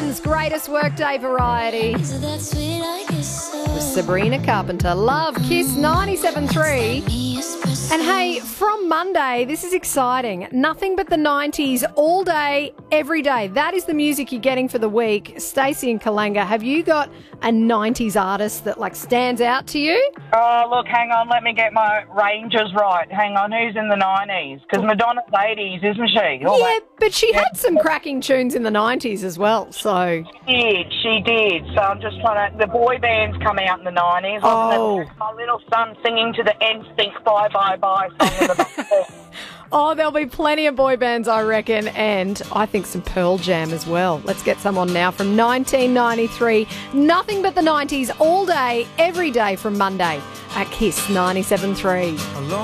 FM's greatest workday variety. With Sabrina Carpenter. Love Kiss 97.3. And hey, from Monday, this is exciting. Nothing but the 90s all day, every day. That is the music you're getting for the week. Stacey and Kalanga, have you got a 90s artist that stands out to you? Oh, look, hang on. Let me get my ranges right. Hang on. Who's in the 90s? Because Madonna's 80s, isn't she? But she had some cracking tunes in the 90s as well, so... She did. So I'm just trying to... The boy bands come out in the 90s. Wasn't it? My little son singing to the NSYNC Bye Bye Bye song in the back. Oh, there'll be plenty of boy bands, I reckon, and I think some Pearl Jam as well. Let's get some on now from 1993. Nothing but the 90s all day, every day from Monday at Kiss 97.3.